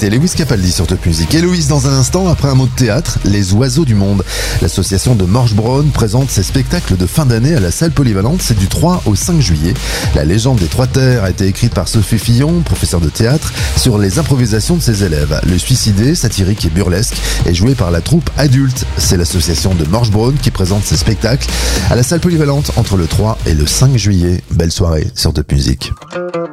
C'était Lewis Capaldi sur Top Music. Héloïse, dans un instant, après un mot de théâtre, Les Oiseaux du Monde. L'association de Morge-Brown présente ses spectacles de fin d'année à la salle polyvalente. C'est du 3 au 5 juillet. La légende des Trois Terres a été écrite par Sophie Fillon, professeure de théâtre, sur les improvisations de ses élèves. Le suicidé, satirique et burlesque, est joué par la troupe adulte. C'est l'association de Morge-Brown qui présente ses spectacles à la salle polyvalente entre le 3 et le 5 juillet. Belle soirée sur Top Music.